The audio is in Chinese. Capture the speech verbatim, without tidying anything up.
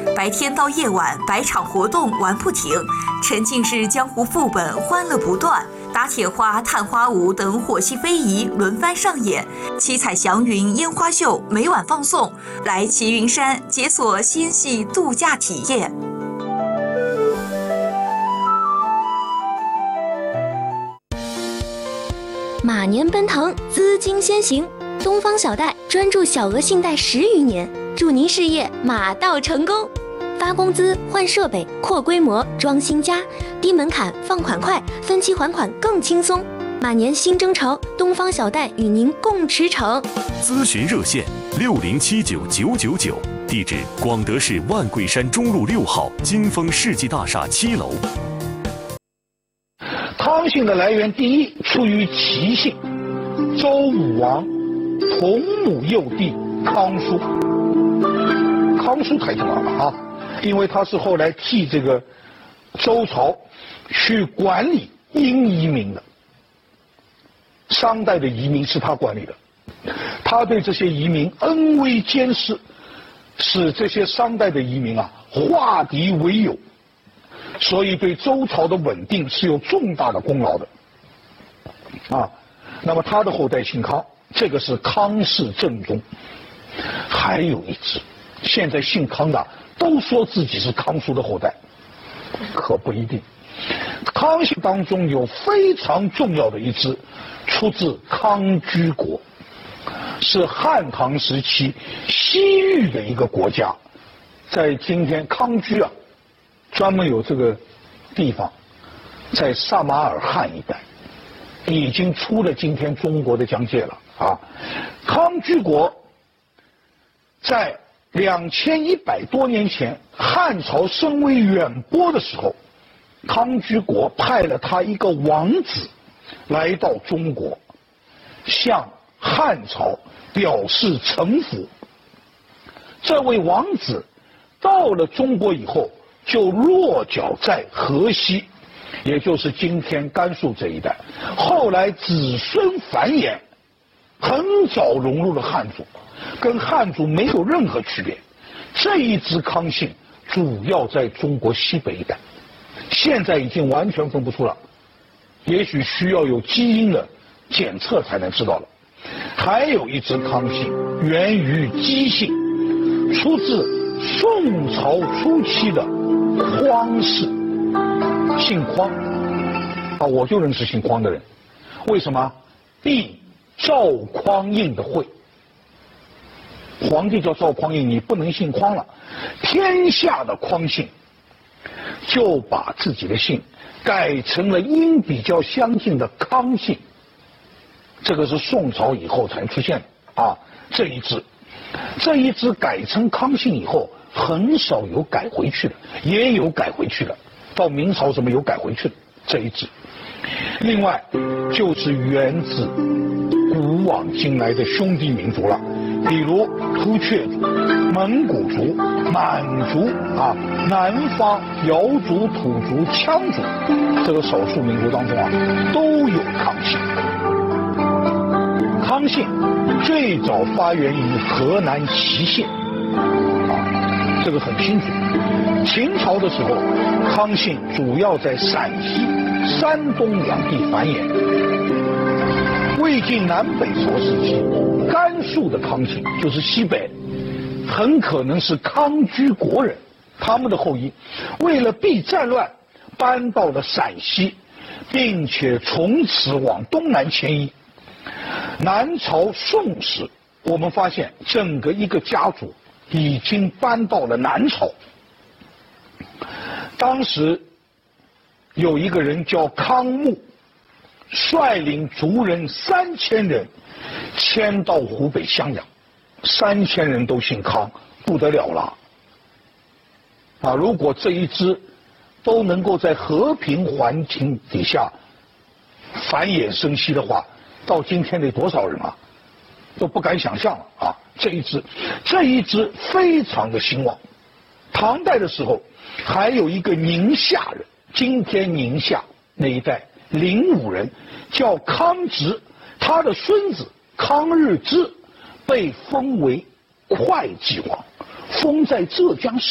白天到夜晚，百场活动玩不停，沉浸式江湖副本欢乐不断，打铁花、探花舞等火系非遗轮番上演，七彩祥云烟花秀每晚放送，来齐云山解锁心系度假体验。 马年奔腾，资金先行，东方小贷专注小额信贷十余年，祝您事业马到成功。发工资、换设备、扩规模、装新家，低门槛、放款快，分期还款更轻松。马年新征程，东方小贷与您共驰骋。 咨询热线六零七九九九九，地址广德市万桂山中路六号金丰世纪大厦七楼。 康姓的来源，第一出于齐姓，周武王同母幼弟康叔，康叔太重要了啊，因为他是后来替这个周朝去管理殷移民的，商代的移民是他管理的，他对这些移民恩威兼施，使这些商代的移民啊化敌为友，所以对周朝的稳定是有重大的功劳的啊。那么他的后代姓康，这个是康氏正宗。还有一支，现在姓康的都说自己是康叔的后代，可不一定。康姓当中有非常重要的一支，出自康居国，是汉唐时期西域的一个国家，在今天康居啊，专门有这个地方，在撒马尔罕一带，已经出了今天中国的疆界了啊。康居国在两千一百多年前，汉朝声威远播的时候，康居国派了他一个王子来到中国，向汉朝表示臣服。这位王子到了中国以后，就落脚在河西，也就是今天甘肃这一带，后来子孙繁衍，很早融入了汉族，跟汉族没有任何区别。这一支康姓主要在中国西北一带，现在已经完全分不出了，也许需要有基因的检测才能知道了。还有一支康姓源于姬姓，出自宋朝初期的匡氏，姓匡啊，我就认识姓匡的人。为什么？帝赵匡胤的讳，皇帝叫赵匡胤，你不能姓匡了。天下的匡姓就把自己的姓改成了音比较相近的康姓，这个是宋朝以后才出现的啊。这一支，这一支改成康姓以后，很少有改回去的，也有改回去的，到明朝什么有改回去的这一支。另外就是源自古往今来的兄弟民族了，比如突厥族、蒙古族、满族啊，南方瑶族、土族、羌族这个少数民族当中啊，都有康姓。康姓最早发源于河南淇县啊，这个很清楚。秦朝的时候，康姓主要在陕西、山东两地繁衍。魏晋南北朝时期，甘肃的康姓就是西北，很可能是康居国人，他们的后裔为了避战乱，搬到了陕西，并且从此往东南迁移。南朝宋时，我们发现整个一个家族已经搬到了南朝。当时有一个人叫康穆，率领族人三千人迁到湖北襄阳，三千人都姓康，不得了了啊！如果这一支都能够在和平环境底下繁衍生息的话，到今天得多少人啊？都不敢想象了啊！这一支，这一支非常的兴旺。唐代的时候，还有一个宁夏人，今天宁夏那一带灵武人，叫康直，他的孙子康日之被封为会稽王，封在浙江市。